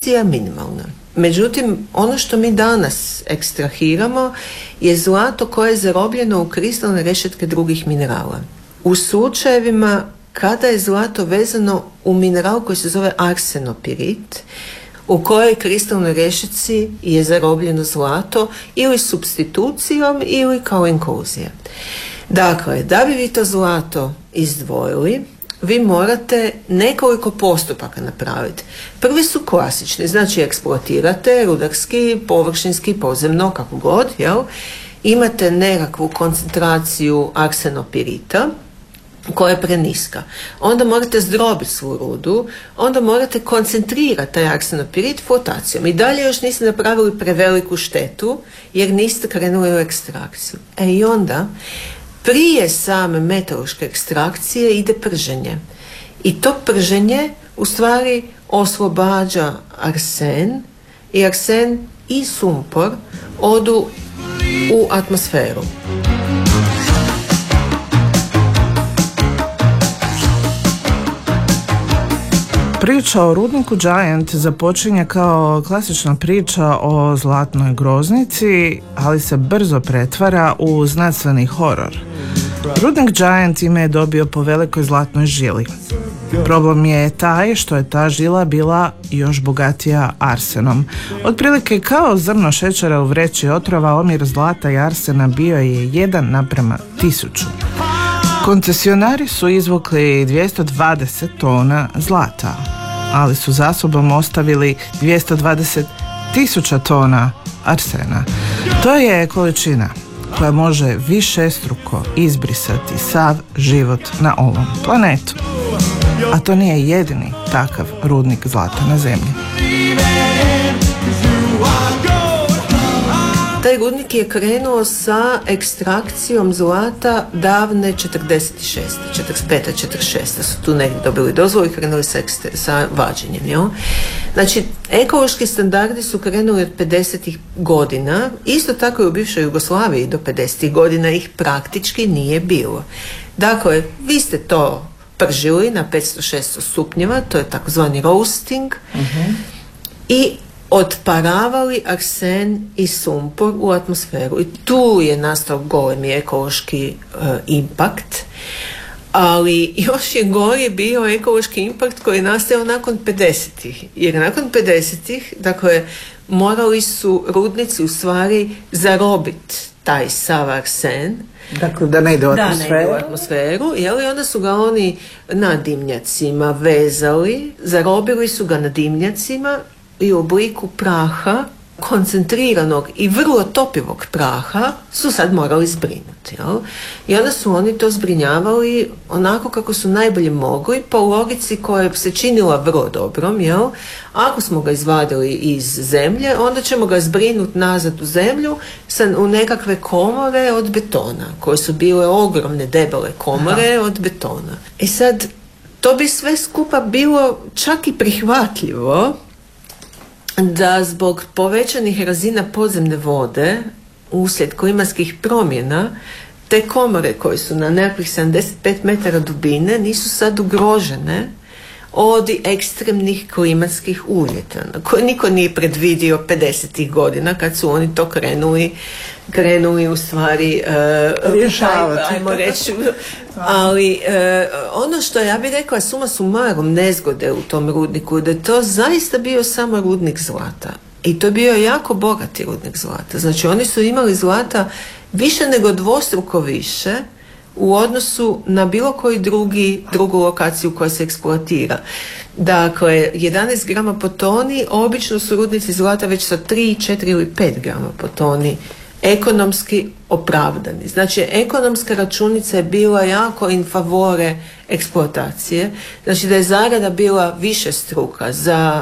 substitucija minimalna. Međutim, ono što mi danas ekstrahiramo je zlato koje je zarobljeno u kristalne rešetke drugih minerala. U slučajevima kada je zlato vezano u mineral koji se zove arsenopirit, u kojoj kristalnoj rešetci je zarobljeno zlato ili supstitucijom ili kao inkluzija. Dakle, da bi vi to zlato izdvojili, vi morate nekoliko postupaka napraviti. Prvi su klasični, znači eksploatirate rudarski, površinski, podzemno, kako god, jel? Imate nekakvu koncentraciju arsenopirita koja je preniska. Onda morate zdrobiti svu rudu, onda morate koncentrirati taj arsenopirit flotacijom. I dalje još niste napravili preveliku štetu jer niste krenuli u ekstrakciju. I onda prije same metalurške ekstrakcije ide prženje. I to prženje u stvari oslobađa arsen i arsen i sumpor odu u atmosferu. Priča o rudniku Giant započinje kao klasična priča o zlatnoj groznici, ali se brzo pretvara u znanstveni horor. Rudnik Giant ime je dobio po velikoj zlatnoj žili. Problem je taj što je ta žila bila još bogatija arsenom. Otprilike kao zrno šećera u vreći otrova, omjer zlata i arsena bio je 1:1000. Koncesionari su izvukli 220 tona zlata, ali su za sobom ostavili 220.000 tona arsena. To je količina koja može višestruko izbrisati sav život na ovom planetu. A to nije jedini takav rudnik zlata na zemlji. Taj rudnik je krenuo sa ekstrakcijom zlata davne 45. 46. su tu negdje dobili dozvolu i krenuli sa vađenjem. Jel? Znači, ekološki standardi su krenuli od 50. godina, isto tako i u bivšoj Jugoslaviji do 50. godina ih praktički nije bilo. Dakle, vi ste to pržili na 500-600 stupnjeva, to je takozvani roasting, i otparavali arsen i sumpor u atmosferu. I tu je nastao golemi ekološki impakt, ali još je gori bio ekološki impakt koji je nastao nakon 50-ih. Jer nakon 50-ih, dakle, morali su rudnici u stvari zarobiti taj sav arsen. Dakle, da ne ide u atmosferu. Da ne ide u atmosferu, jel? I onda su ga oni na dimnjacima vezali, zarobili su ga na dimnjacima i u obliku praha, koncentriranog i vrlo topivog praha, su sad morali zbrinuti. Jel? I onda su oni to zbrinjavali onako kako su najbolje mogli, po logici koja se činila vrlo dobrom. Jel? Ako smo ga izvadili iz zemlje, onda ćemo ga zbrinuti nazad u zemlju u nekakve komore od betona, koje su bile ogromne, debele komore od betona. I sad, to bi sve skupa bilo čak i prihvatljivo da zbog povećanih razina podzemne vode uslijed klimatskih promjena te komore koje su na nekakvih 75 metara dubine nisu sad ugrožene od ekstremnih klimatskih uvjeta koje niko nije predvidio 50. godina kad su oni to krenuli u stvari rješavati, ajmo reći. Ali ono što ja bih rekla suma sumarum nezgode u tom rudniku, da je to zaista bio samo rudnik zlata. I to je bio jako bogati rudnik zlata. Znači oni su imali zlata više nego dvostruko više u odnosu na bilo koji drugu lokaciju koja se eksploatira. Dakle, 11 grama po toni, obično su rudnici zlata već sa 3, 4 ili 5 grama po toni ekonomski opravdani. Znači, ekonomska računica je bila jako in favore eksploatacije. Znači, da je zarada bila višestruka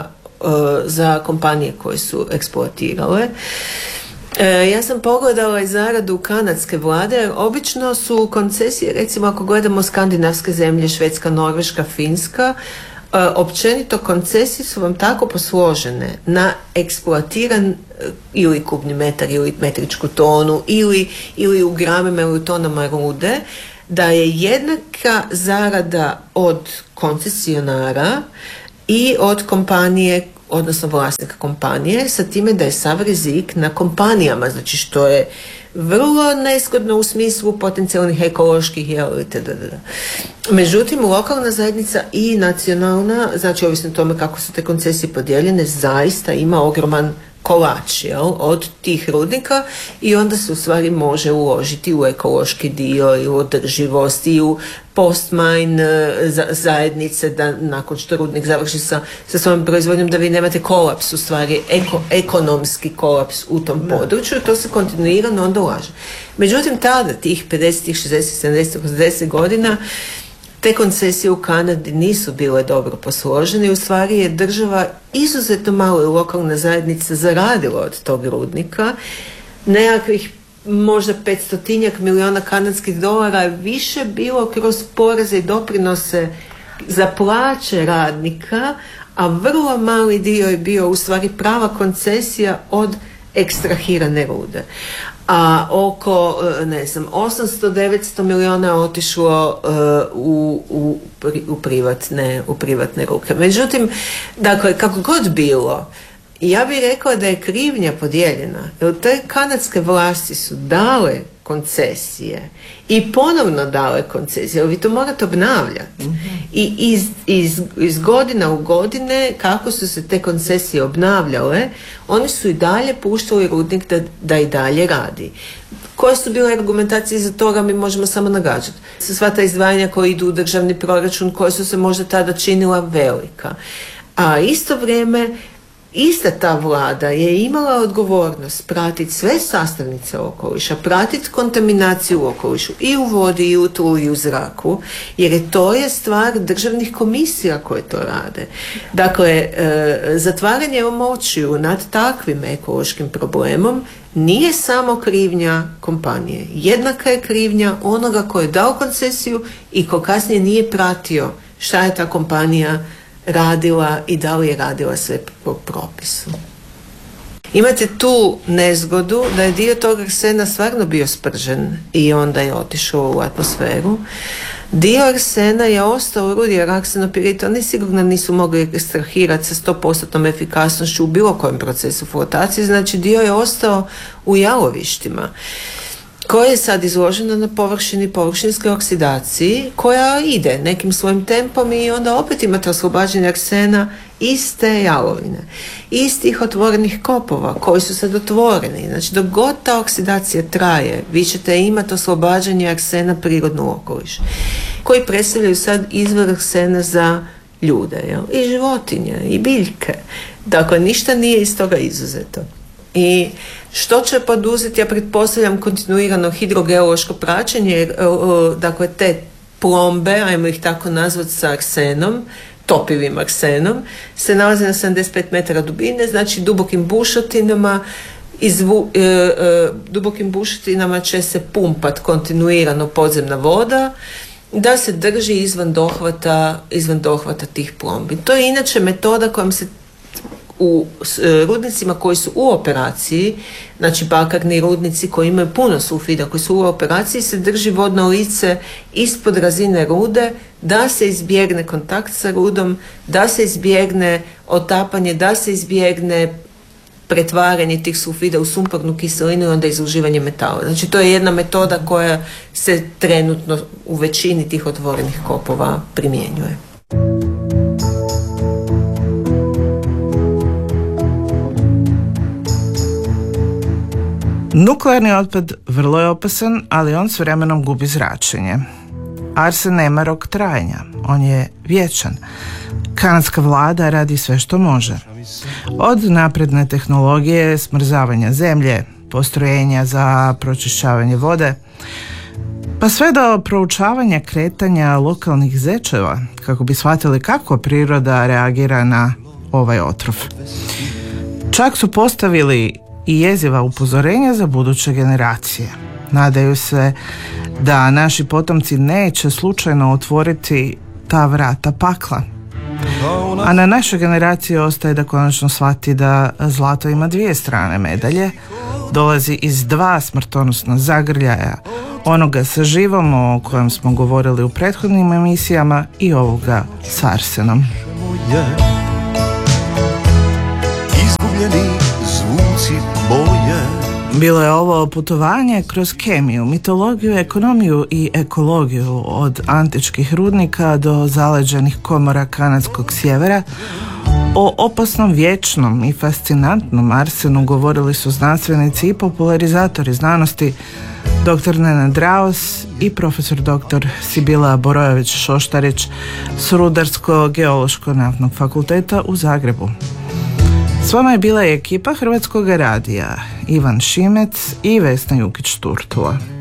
za kompanije koje su eksploatirale. Ja sam pogledala i zaradu kanadske vlade. Obično su koncesije, recimo ako gledamo skandinavske zemlje, Švedska, Norveška, Finska, općenito koncesije su vam tako posložene na eksploatiran ili kubni metar ili metričku tonu ili u gramima ili u tonama rude, da je jednaka zarada od koncesionara i od kompanije odnosno vlasnika kompanije, sa time da je sav rizik na kompanijama, znači što je vrlo nezgodno u smislu potencijalnih ekoloških itd. Međutim, lokalna zajednica i nacionalna, znači ovisno o tome kako su te koncesije podijeljene, zaista ima ogroman kolač od tih rudnika i onda se u stvari može uložiti u ekološki dio i u održivost i u post-mine zajednice, da nakon što rudnik završi sa svojom proizvodnjom, da vi nemate kolaps, u stvari ekonomski kolaps u tom području, i to se kontinuirano onda ulaže. Međutim, tada, tih 50, 60, 70, 80 godina, te koncesije u Kanadi nisu bile dobro posložene i u stvari je država izuzetno malo i lokalna zajednica zaradila od tog rudnika. Nekakvih možda 500 milijuna kanadskih dolara je više bilo kroz poreze i doprinose za plaće radnika, a vrlo mali dio je bio u stvari prava koncesija od ekstrahirane rude. A oko, 800-900 milijuna je otišlo u privatne ruke. Međutim, dakle, kako god bilo, ja bih rekla da je krivnja podijeljena, jer te kanadske vlasti su dale koncesije i ponovno dale koncesije, jer vi to morate obnavljati. I iz godina u godine, kako su se te koncesije obnavljale, oni su i dalje puštali rudnik da i dalje radi. Koje su bile argumentacije za toga, mi možemo samo nagađati. Sva ta izdvajanja koje idu u državni proračun, koje su se možda tada činila velika. A isto vrijeme, ista ta vlada je imala odgovornost pratiti sve sastavnice okoliša, pratiti kontaminaciju u okolišu i u vodi, i u tlu, i u zraku, jer to je stvar državnih komisija koje to rade. Dakle, zatvaranje očiju nad takvim ekološkim problemom nije samo krivnja kompanije. Jednaka je krivnja onoga koji je dao koncesiju i ko kasnije nije pratio šta je ta kompanija radila i da li je radila sve po propisu. Imate tu nezgodu da je dio tog arsena stvarno bio spržen i onda je otišao u atmosferu. Dio arsena je ostao u rudi, jer arsenopirit oni sigurno nisu mogli ekstrahirati sa 100% efikasnošću u bilo kojem procesu flotacije, znači dio je ostao u jalovištima, koje je sad izloženo na površinskoj oksidaciji, koja ide nekim svojim tempom i onda opet imate oslobađanje arsena iz te jalovine, iz tih otvorenih kopova koji su sad otvoreni. Znači, dok god ta oksidacija traje, vi ćete imati oslobađanje arsena prirodno u okoliš, koji predstavljaju sad izvor arsena za ljude, i životinje, i biljke. Dakle, ništa nije iz toga izuzeto. I što će poduzeti, ja pretpostavljam, kontinuirano hidrogeološko praćenje, dakle te plombe, ajmo ih tako nazvati, sa arsenom, topivim arsenom, se nalaze na 75 metara dubine, znači dubokim bušotinama će se pumpat kontinuirano podzemna voda da se drži izvan dohvata tih plombi. To je inače metoda kojom se u rudnicima koji su u operaciji, znači bakarni rudnici koji imaju puno sulfida, koji su u operaciji, se drži vodno lice ispod razine rude da se izbjegne kontakt sa rudom, da se izbjegne otapanje, da se izbjegne pretvaranje tih sulfida u sumpornu kiselinu i onda izluživanje metala. Znači, to je jedna metoda koja se trenutno u većini tih otvorenih kopova primjenjuje. Nuklearni otpad vrlo je opasan, ali on s vremenom gubi zračenje. Arsen nema rok trajanja, on je vječan. Kanadska vlada radi sve što može. Od napredne tehnologije, smrzavanja zemlje, postrojenja za pročišćavanje vode, pa sve do proučavanja kretanja lokalnih zečeva, kako bi shvatili kako priroda reagira na ovaj otrov. Čak su postavili i jeziva upozorenja za buduće generacije. Nadaju se da naši potomci neće slučajno otvoriti ta vrata pakla. A na našoj generaciji ostaje da konačno shvati da zlato ima dvije strane medalje, dolazi iz dva smrtonosna zagrljaja, onoga sa živom o kojem smo govorili u prethodnim emisijama i ovoga s arsenom. Bilo je ovo putovanje kroz kemiju, mitologiju, ekonomiju i ekologiju od antičkih rudnika do zaleđenih komora kanadskog sjevera. O opasnom, vječnom i fascinantnom arsenu govorili su znanstvenici i popularizatori znanosti dr. Nenad Raos i profesor dr. Sibila Borojević-Šoštarić s Rudarsko-geološko-naftnog fakulteta u Zagrebu. S vama je bila i ekipa Hrvatskog radija, Ivan Šimec i Vesna Jukić-Turtula.